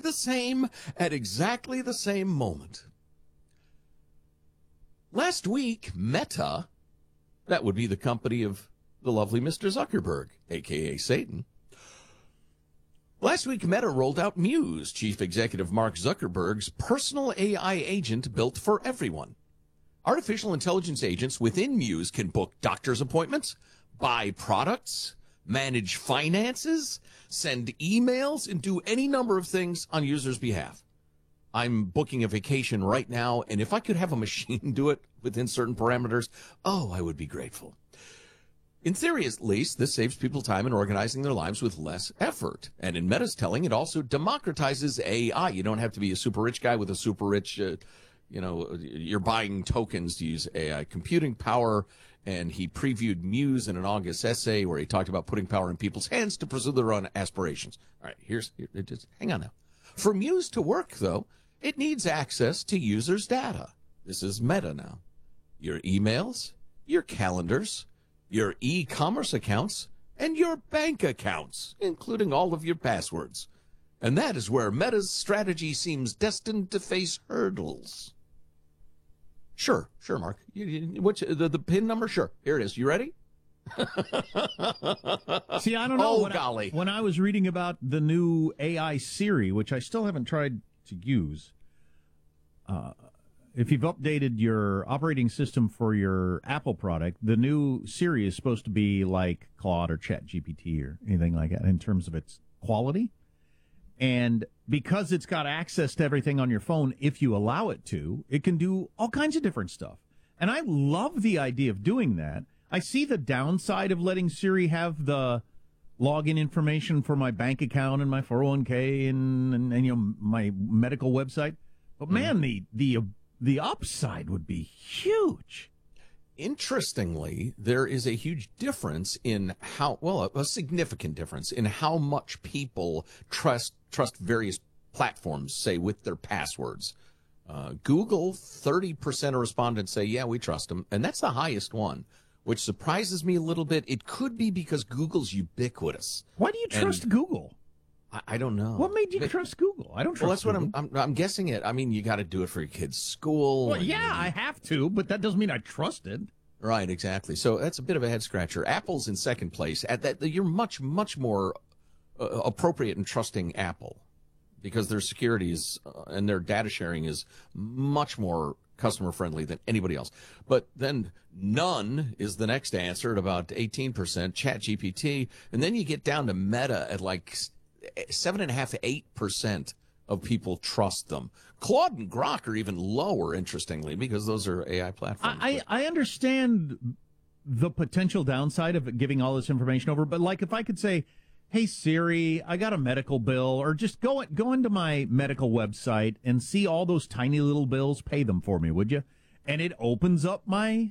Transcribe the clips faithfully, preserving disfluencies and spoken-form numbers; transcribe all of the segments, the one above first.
the same at exactly the same moment. Last week, Meta, that would be the company of the lovely Mister Zuckerberg, a k a. Satan. Last week, Meta rolled out Muse, Chief Executive Mark Zuckerberg's personal A I agent built for everyone. Artificial intelligence agents within Muse can book doctor's appointments, buy products, manage finances, send emails, and do any number of things on users' behalf. I'm booking a vacation right now, and if I could have a machine do it within certain parameters, oh, I would be grateful. In theory, at least, this saves people time in organizing their lives with less effort. And in Meta's telling, it also democratizes A I. You don't have to be a super rich guy with a super rich, uh, you know, you're buying tokens to use A I computing power. And he previewed Muse in an August essay where he talked about putting power in people's hands to pursue their own aspirations. All right, here's, here, just hang on now. For Muse to work, though, it needs access to users' data. This is Meta now. Your emails, your calendars, your e-commerce accounts, and your bank accounts, including all of your passwords. And that is where Meta's strategy seems destined to face hurdles. Sure, sure, Mark. You, you, what's the, the PIN number? Sure. Here it is. You ready? See, I don't know. Oh, when golly. I, when I was reading about the new A I Siri, which I still haven't tried to use, uh, if you've updated your operating system for your Apple product, the new Siri is supposed to be like Claude or ChatGPT or anything like that in terms of its quality. And because it's got access to everything on your phone, if you allow it to, it can do all kinds of different stuff. And I love the idea of doing that. I see the downside of letting Siri have the login information for my bank account and my four oh one k and, and, and you know, my medical website. But man, the the the upside would be huge. Interestingly, there is a huge difference in how, well, a, a significant difference in how much people trust trust various platforms, say, with their passwords. Uh, Google, thirty percent of respondents say, yeah, we trust them. And that's the highest one, which surprises me a little bit. It could be because Google's ubiquitous. Why do you trust and Google? I, I don't know. What made you But, trust Google? I don't trust well, that's Google. what I'm, I'm, I'm guessing it. I mean, you got to do it for your kid's school. Well, and- yeah, I have to, but that doesn't mean I trust it. Right, exactly. So that's a bit of a head scratcher. Apple's in second place. At that, you're much, much more uh, appropriate in trusting Apple because their security is uh, and their data sharing is much more customer friendly than anybody else. But then none is the next answer at about eighteen percent. ChatGPT, and then you get down to Meta at like seven and a half, eight percent of people trust them. Claude and Grok are even lower, interestingly, because those are A I platforms. I, I understand the potential downside of giving all this information over, but like if I could say, hey, Siri, I got a medical bill, or just go, go into my medical website and see all those tiny little bills, pay them for me, would you? And it opens up my,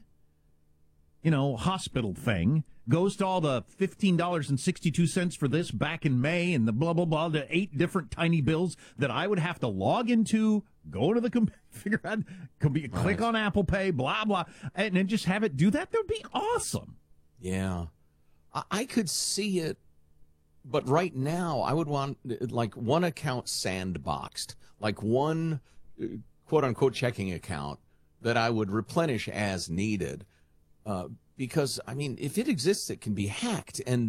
you know, hospital thing, goes to all the fifteen dollars and sixty-two cents for this back in May and the blah, blah, blah, the eight different tiny bills that I would have to log into, go to the computer, figure out, could be, click on Apple Pay, blah, blah, and then just have it do that. That would be awesome. Yeah. I, I could see it, but right now I would want like one account sandboxed, like one uh, quote-unquote checking account that I would replenish as needed. Uh, because, I mean, if it exists, it can be hacked. And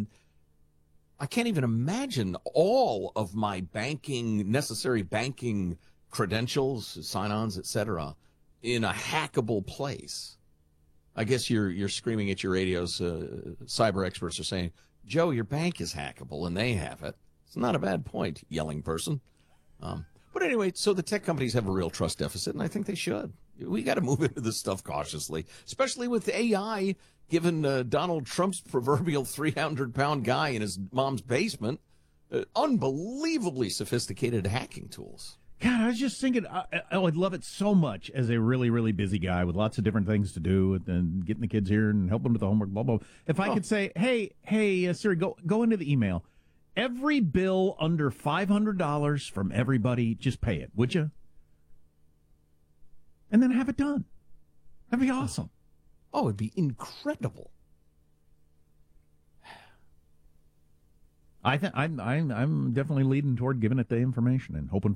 I can't even imagine all of my banking, necessary banking credentials, sign-ons, et cetera, in a hackable place. I guess you're you're screaming at your radios. Uh, cyber experts are saying, Joe, your bank is hackable, and they have it. It's not a bad point, yelling person. Um, but anyway, so the tech companies have a real trust deficit, and I think they should. We got to move into this stuff cautiously, especially with A I, given uh, Donald Trump's proverbial three hundred pound guy in his mom's basement uh, unbelievably sophisticated hacking tools. God, I was just thinking, I, I would love it so much as a really, really busy guy with lots of different things to do and, and getting the kids here and helping them with the homework, blah, blah. If I Oh. could say, hey, hey, uh, Siri, go go into the email. Every bill under five hundred dollars from everybody, just pay it, would you? And then have it done. That'd be awesome. Oh, it'd be incredible. I think I'm I'm I'm definitely leading toward giving it the information and hoping